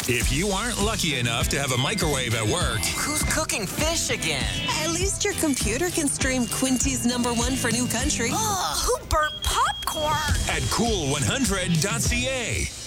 If you aren't lucky enough to have a microwave at work, Who's cooking fish again? At least your computer can stream Quincy's #1 for New Country. Who burnt popcorn? at cool100.ca.